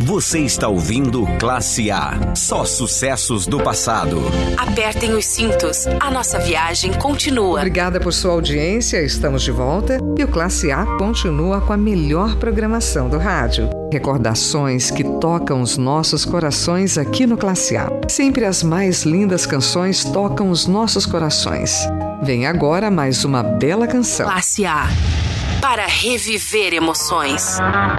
Você está ouvindo Classe A. Só sucessos do passado. Apertem os cintos. A nossa viagem continua. Obrigada por sua audiência. Estamos de volta e o Classe A continua com a melhor programação do rádio. Recordações que tocam os nossos corações aqui no Classe A. Sempre as mais lindas canções tocam os nossos corações. Vem agora mais uma bela canção. Classe A. Para reviver emoções.